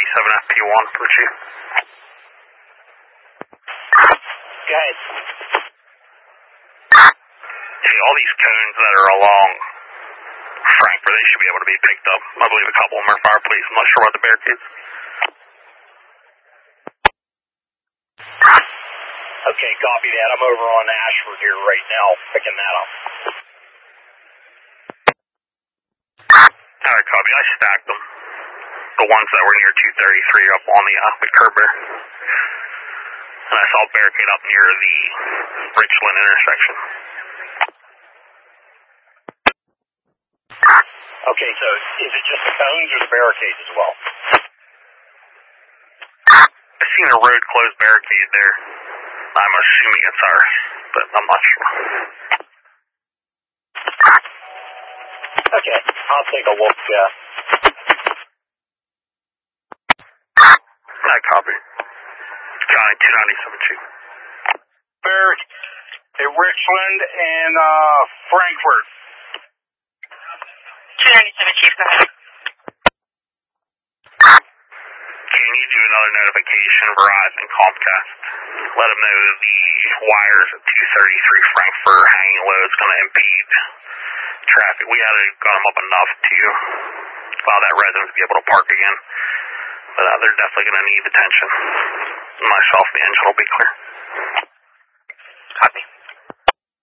FP1 for Chief. Go ahead. See, all these cones that are along Frankfort, they should be able to be picked up. I believe a couple of them are fire police. I'm not sure about the barricades. Okay, copy that. I'm over on Ashford here right now, picking that up. Alright, copy. I stacked them. The ones that were near 233 up on the curb there. And I saw a barricade up near the Richland intersection. Okay, so is it just the cones or the barricades as well? I seen a road closed barricade there. I'm assuming it's ours, but I'm not sure. Okay, I'll take a look. I copy. County 297 Chief. Barrick at Richland and Frankfort. 297 Chief, go ahead. Can you do another notification, Verizon, Comcast? Let them know the wires at 233 Frankfort hanging low is going to impede traffic. We had got them up enough to allow that resident to be able to park again. But they're definitely going to need attention. Myself, the engine will be clear. Copy.